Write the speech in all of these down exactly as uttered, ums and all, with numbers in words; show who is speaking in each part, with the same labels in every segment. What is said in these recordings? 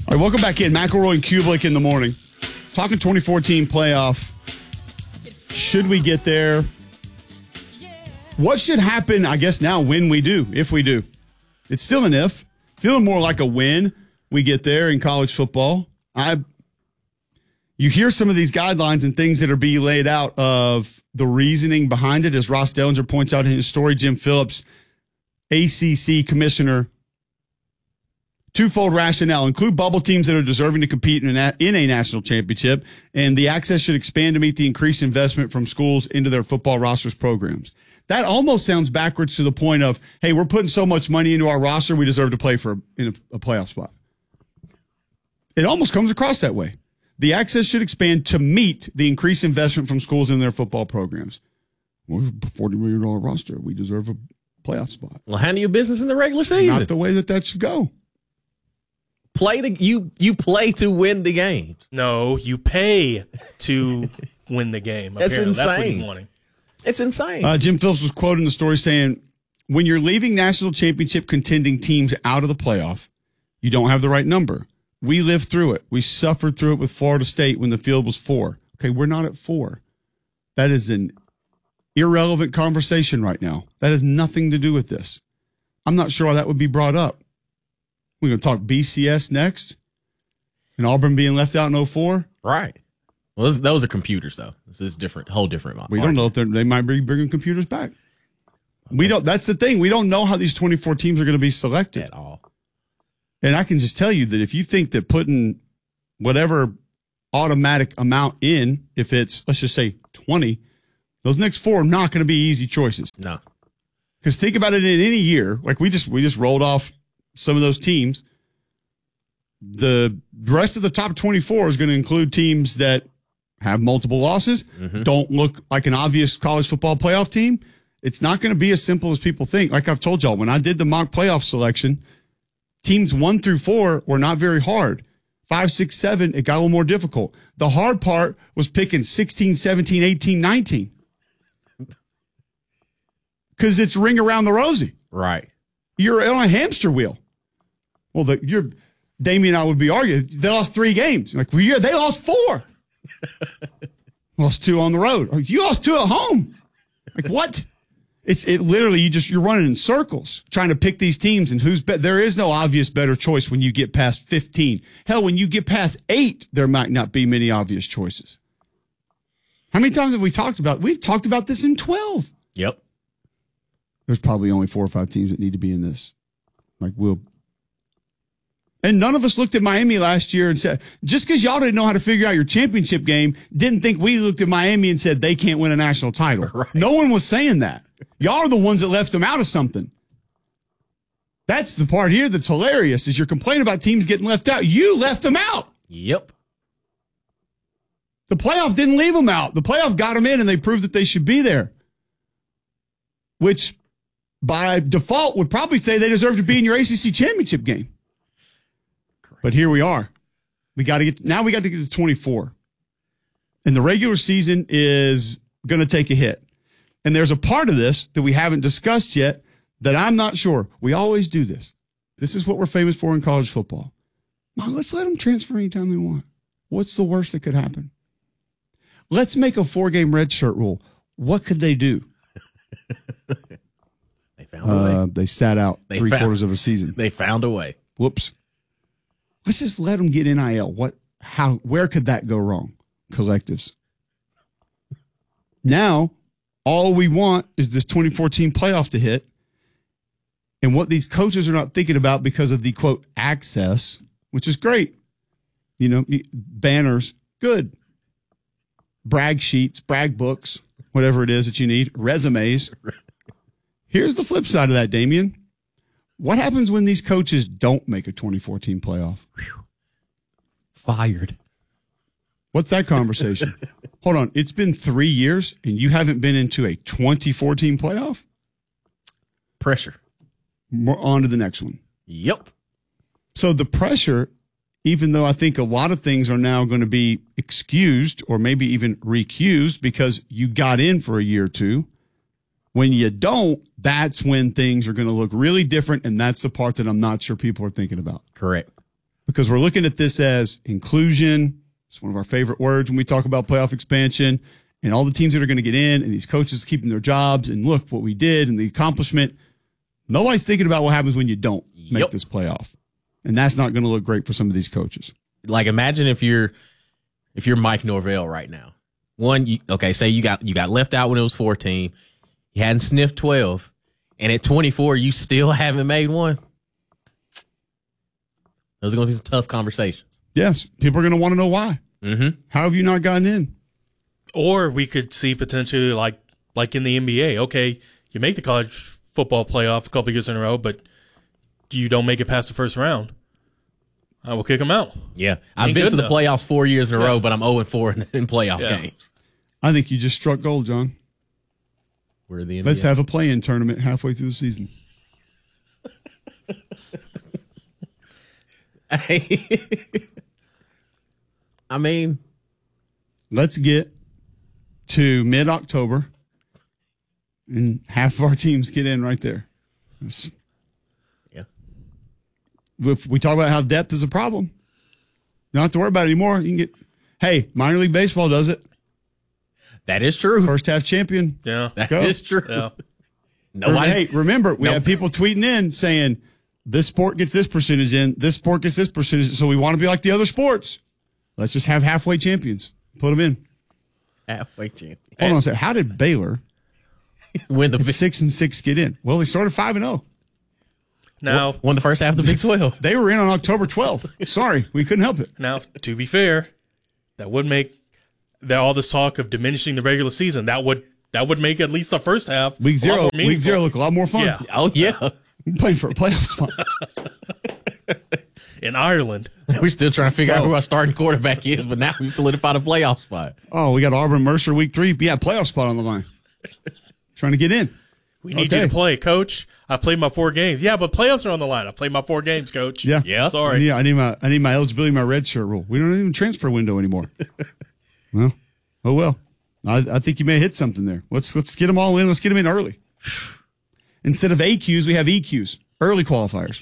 Speaker 1: All right, welcome back in. McElroy and Kublik in the morning. Talking twenty fourteen playoff. Should we get there? What should happen, I guess, now when we do, if we do? It's still an if. Feeling more like a win we get there in college football. I, you hear some of these guidelines and things that are being laid out of the reasoning behind it. As Ross Dellinger points out in his story, Jim Phillips, A C C commissioner, twofold rationale: include bubble teams that are deserving to compete in a, in a national championship, and the access should expand to meet the increased investment from schools into their football rosters programs. That almost sounds backwards to the point of, hey, we're putting so much money into our roster, we deserve to play for a, in a, a playoff spot. It almost comes across that way. The access should expand to meet the increased investment from schools in their football programs. We're a forty million dollars roster. We deserve a playoff spot.
Speaker 2: Well, handle your business in the regular season.
Speaker 1: Not the way that that should go.
Speaker 2: Play the you you play to win the games.
Speaker 3: No, you pay to win the game.
Speaker 2: That's
Speaker 3: Apparently.
Speaker 2: insane.
Speaker 3: That's what he's wanting.
Speaker 2: It's insane.
Speaker 1: Uh, Jim Phillips was quoted in the story saying, when you're leaving national championship contending teams out of the playoff, you don't have the right number. We lived through it. We suffered through it with Florida State when the field was four. Okay, we're not at four. That is an irrelevant conversation right now. That has nothing to do with this. I'm not sure why that would be brought up. We're going to talk B C S next, and Auburn being left out in oh four.
Speaker 2: Right. Well, those, those are computers, though. This is different, whole different.
Speaker 1: We
Speaker 2: argument.
Speaker 1: don't know if they might be bringing computers back. We don't. That's the thing. We don't know how these twenty-four teams are going to be selected
Speaker 2: at all.
Speaker 1: And I can just tell you that if you think that putting whatever automatic amount in, if it's, let's just say twenty, those next four are not going to be easy choices.
Speaker 2: No.
Speaker 1: Because think about it in any year. Like we just we just rolled off some of those teams. The rest of the top twenty-four is going to include teams that have multiple losses, mm-hmm. don't look like an obvious college football playoff team. It's not going to be as simple as people think. Like I've told y'all, when I did the mock playoff selection, teams one through four were not very hard. Five, six, seven, it got a little more difficult. The hard part was picking sixteen, seventeen, eighteen, nineteen. Because it's ring around the rosy.
Speaker 2: Right.
Speaker 1: You're on a hamster wheel. Well, the, you're, Damien and I would be arguing. They lost three games. You're like, well, yeah, they lost four. Lost two on the road. You lost two at home. Like what? It's it literally you just you're running in circles trying to pick these teams and who's bet. There is no obvious better choice when you get past fifteen. Hell, when you get past eight, there might not be many obvious choices. How many times have we talked about? We've talked about this in twelve.
Speaker 2: Yep.
Speaker 1: There's probably only four or five teams that need to be in this. Like we'll. And none of us looked at Miami last year and said, just because y'all didn't know how to figure out your championship game, didn't think we looked at Miami and said they can't win a national title. Right. No one was saying that. Y'all are the ones that left them out of something. That's the part here that's hilarious is you're complaining about teams getting left out. You left them out.
Speaker 2: Yep.
Speaker 1: The playoff didn't leave them out. The playoff got them in and they proved that they should be there. Which by default would probably say they deserve to be in your A C C championship game. But here we are. We got to get now. We got to get to twenty-four, and the regular season is going to take a hit. And there's a part of this that we haven't discussed yet that I'm not sure. We always do this. This is what we're famous for in college football. Well, let's let them transfer anytime they want. What's the worst that could happen? Let's make a four-game redshirt rule. What could they do?
Speaker 2: They found a way.
Speaker 1: Uh, they sat out
Speaker 2: they
Speaker 1: three
Speaker 2: found,
Speaker 1: quarters of a season.
Speaker 2: They found a way.
Speaker 1: Whoops. Let's just let them get N I L. What? How? Where could that go wrong? Collectives. Now, all we want is this twenty fourteen playoff to hit. And what these coaches are not thinking about because of the, quote, access, which is great. You know, banners, good. Brag sheets, brag books, whatever it is that you need, resumes. Here's the flip side of that, Damien. What happens when these coaches don't make a twenty fourteen playoff?
Speaker 2: Fired.
Speaker 1: What's that conversation? Hold on. It's been three years and you haven't been into a twenty fourteen playoff?
Speaker 2: Pressure.
Speaker 1: We're on to the next one.
Speaker 2: Yep.
Speaker 1: So the pressure, even though I think a lot of things are now going to be excused or maybe even recused because you got in for a year or two, when you don't, that's when things are going to look really different, and that's the part that I'm not sure people are thinking about.
Speaker 2: Correct.
Speaker 1: because we're looking at this as inclusion. It's one of our favorite words when we talk about playoff expansion and all the teams that are going to get in and these coaches keeping their jobs and look what we did and the accomplishment. Nobody's thinking about what happens when you don't make
Speaker 2: Yep.
Speaker 1: this playoff. And that's not going to look great for some of these coaches.
Speaker 2: Like, imagine if you're if you're Mike Norvell right now. One, you, okay, say you got you got left out when it was fourteen. You hadn't sniffed twelve, and at twenty-four, you still haven't made one. Those are going to be some tough conversations.
Speaker 1: Yes, people are going to want to know why.
Speaker 2: Mm-hmm.
Speaker 1: How have you not gotten in?
Speaker 3: Or we could see potentially like like in the N B A. Okay, you make the college football playoff a couple years in a row, but you don't make it past the first round. I will kick them out.
Speaker 2: Yeah, I've
Speaker 3: Ain't
Speaker 2: been
Speaker 3: good
Speaker 2: to the
Speaker 3: enough.
Speaker 2: playoffs four years in a
Speaker 3: Yeah.
Speaker 2: row, but I'm oh and four in, in playoff
Speaker 3: Yeah.
Speaker 2: games.
Speaker 1: I think you just struck gold, John.
Speaker 2: We're the N B A.
Speaker 1: Let's have a play-in tournament halfway through the season.
Speaker 2: I mean,
Speaker 1: Let's get to mid-October, and half of our teams get in right there. That's-
Speaker 2: yeah.
Speaker 1: If we talk about how depth is a problem, you don't have to worry about it anymore. You can get, hey, minor league baseball does it.
Speaker 2: That is true.
Speaker 1: First half champion.
Speaker 3: Yeah.
Speaker 2: That
Speaker 1: go.
Speaker 2: is true.
Speaker 3: Yeah.
Speaker 2: Nobody's,
Speaker 1: Hey, remember, we
Speaker 2: Nope.
Speaker 1: have people tweeting in saying this sport gets this percentage in, this sport gets this percentage. So we want to be like the other sports. Let's just have halfway champions. Put them in.
Speaker 2: halfway champion.
Speaker 1: Hold on a second. How did Baylor
Speaker 2: Win the
Speaker 1: at
Speaker 2: big,
Speaker 1: six and six get in? Well, they started five and zero.
Speaker 3: Now,
Speaker 2: won the first half of the Big twelve.
Speaker 1: They were in on October twelfth. Sorry, we couldn't help it.
Speaker 3: now to be fair, that would make that all this talk of diminishing the regular season. That would that would make at least the first half
Speaker 1: Week
Speaker 3: a lot
Speaker 1: zero,
Speaker 3: more
Speaker 1: week
Speaker 3: meaningful.
Speaker 1: zero look a lot more fun.
Speaker 3: Yeah.
Speaker 2: Oh yeah,
Speaker 1: We're playing for a playoff spot.
Speaker 3: In Ireland.
Speaker 2: we're still trying to figure out
Speaker 1: go.
Speaker 2: who our starting quarterback is, but now we've solidified a playoff spot.
Speaker 1: Oh, we got Auburn Mercer week three. Yeah, playoff spot on the line. Trying to get in.
Speaker 3: We need
Speaker 1: Okay.
Speaker 3: you to play, coach. I played my four games. Yeah, but playoffs are on the line. I played my four games, coach.
Speaker 1: Yeah.
Speaker 2: Yeah.
Speaker 1: I
Speaker 3: Sorry.
Speaker 1: need, I need my I need my eligibility, my red shirt rule. We don't even transfer window anymore. Well, oh well. I, I think you may hit something there. Let's let's get them all in. Let's get them in early. Instead of A Qs, we have E Qs, early qualifiers.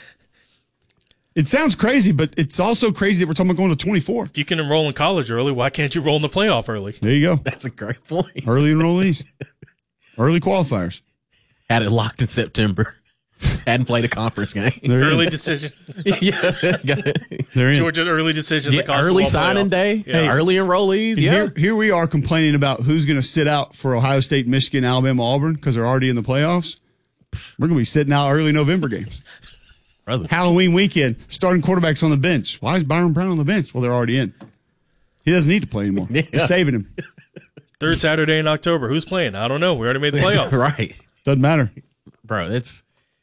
Speaker 1: It sounds crazy, but it's also crazy that we're talking about going to twenty-four.
Speaker 3: If you can enroll in college early, why can't you roll in the playoff early?
Speaker 1: There you go.
Speaker 2: That's a great point.
Speaker 1: Early enrollees, early qualifiers.
Speaker 2: Had it locked in September. Hadn't played a conference game.
Speaker 1: They're
Speaker 3: Early
Speaker 1: in.
Speaker 3: decision.
Speaker 2: yeah, got it.
Speaker 1: They're in.
Speaker 3: Georgia's early decision.
Speaker 2: Yeah,
Speaker 3: the college
Speaker 2: early
Speaker 3: football
Speaker 2: signing
Speaker 3: playoff.
Speaker 2: day.
Speaker 3: Yeah.
Speaker 2: Early enrollees.
Speaker 1: And
Speaker 2: Yeah.
Speaker 1: Here, here we are complaining about who's going to sit out for Ohio State, Michigan, Alabama, Auburn because they're already in the playoffs. We're going to be sitting out early November games.
Speaker 2: Brother.
Speaker 1: Halloween weekend, starting quarterbacks on the bench. Why is Byron Brown on the bench? Well, they're already in. He doesn't need to play anymore.
Speaker 2: Yeah.
Speaker 1: We're saving him.
Speaker 3: Third Saturday in October. Who's playing? I don't know. We already made the playoff.
Speaker 2: right.
Speaker 1: Doesn't matter.
Speaker 2: Bro, it's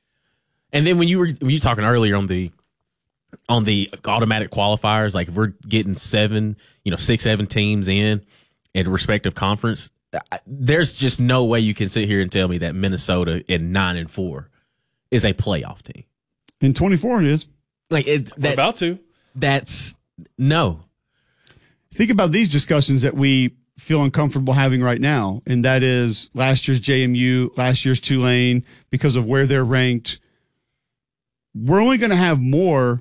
Speaker 2: and then when you were when you were talking earlier on the on the automatic qualifiers, like if we're getting seven, you know, six, seven teams in at a respective conference, I- there's just no way you can sit here and tell me that Minnesota in nine and four is a playoff team.
Speaker 1: In twenty-four, it is.
Speaker 2: Like it,
Speaker 3: We're
Speaker 2: that,
Speaker 3: about to.
Speaker 2: that's no.
Speaker 1: Think about these discussions that we feel uncomfortable having right now, and that is last year's J M U, last year's Tulane, because of where they're ranked. We're only going to have more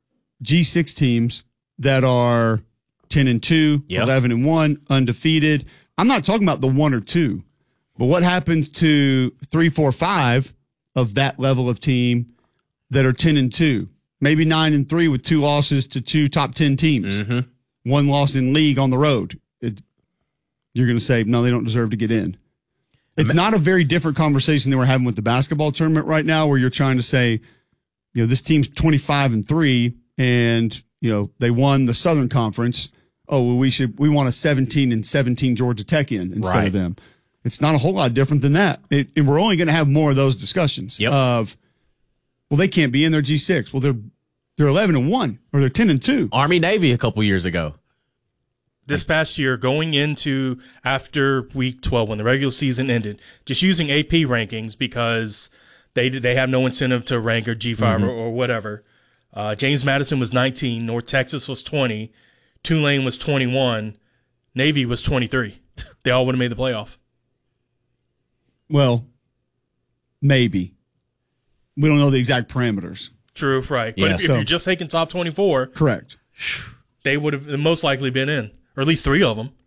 Speaker 1: G six teams that are ten and two,
Speaker 2: Yep.
Speaker 1: eleven and one, undefeated. I'm not talking about the one or two, but what happens to three, four, five of that level of team that are ten and two, maybe nine and three with two losses to two top ten teams,
Speaker 2: Mm-hmm.
Speaker 1: one loss in league on the road. It, you're going to say, no, they don't deserve to get in. It's not a very different conversation than we're having with the basketball tournament right now, where you're trying to say, you know, this team's twenty-five and three, and you know they won the Southern Conference. Oh, well, we should we want a seventeen and seventeen Georgia Tech in instead
Speaker 2: Right.
Speaker 1: of them. It's not a whole lot different than that. It, and we're only going to have more of those discussions
Speaker 2: Yep.
Speaker 1: of, well, they can't be in their G six. Well, they're they're eleven and one or they're ten and two.
Speaker 2: Army Navy a couple years ago.
Speaker 3: This past year, going into after week twelve, when the regular season ended, just using A P rankings because they they have no incentive to rank or G five
Speaker 2: Mm-hmm.
Speaker 3: or, or whatever. Uh, James Madison was nineteen, North Texas was twenty, Tulane was twenty-one, Navy was twenty-three. They all would have made the playoff.
Speaker 1: Well, maybe. We don't know the exact parameters.
Speaker 3: True, right. But
Speaker 2: Yeah.
Speaker 3: if, if
Speaker 1: So-
Speaker 3: you're just taking top twenty-four,
Speaker 1: Correct.
Speaker 3: they would have most likely been in, or at least three of them.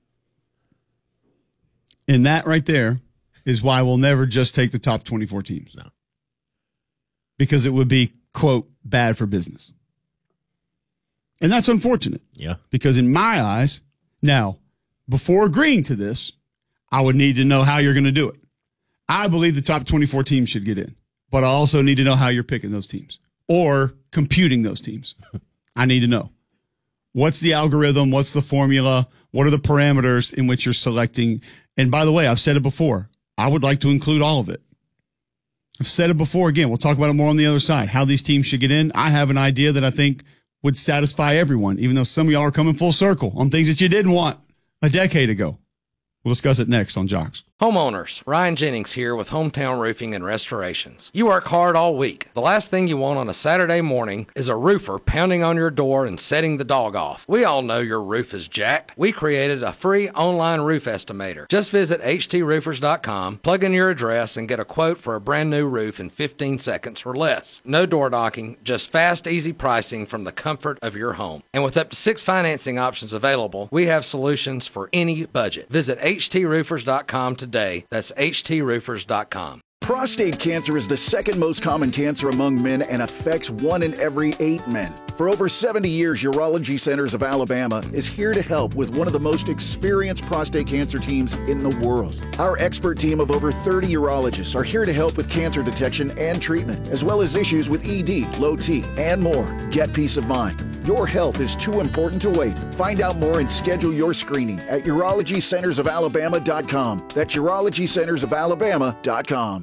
Speaker 1: And that right there is why we'll never just take the top twenty-four teams.
Speaker 2: No.
Speaker 1: Because it would be, quote, bad for business. And that's unfortunate.
Speaker 2: Yeah.
Speaker 1: Because in my eyes, now, before agreeing to this, I would need to know how you're going to do it. I believe the top twenty-four teams should get in, but I also need to know how you're picking those teams or computing those teams. I need to know. What's the algorithm? What's the formula? What are the parameters in which you're selecting? And by the way, I've said it before. I would like to include all of it. I've said it before. Again, we'll talk about it more on the other side, how these teams should get in. I have an idea that I think would satisfy everyone, even though some of y'all are coming full circle on things that you didn't want a decade ago. We'll discuss it next on Jocks.
Speaker 4: Homeowners, Ryan Jennings here with Hometown Roofing and Restorations. You work hard all week. The last thing you want on a Saturday morning is a roofer pounding on your door and setting the dog off. We all know your roof is jacked. We created a free online roof estimator. Just visit H T roofers dot com, plug in your address, and get a quote for a brand new roof in fifteen seconds or less. No door knocking, just fast, easy pricing from the comfort of your home. And with up to six financing options available, we have solutions for any budget. Visit H T roofers dot com today. That's H T roofers dot com.
Speaker 5: Prostate cancer is the second most common cancer among men and affects one in every eight men. For over seventy years, Urology Centers of Alabama is here to help with one of the most experienced prostate cancer teams in the world. Our expert team of over thirty urologists are here to help with cancer detection and treatment, as well as issues with E D, low T, and more. Get peace of mind. Your health is too important to wait. Find out more and schedule your screening at urology centers of alabama dot com. That's urology centers of alabama dot com.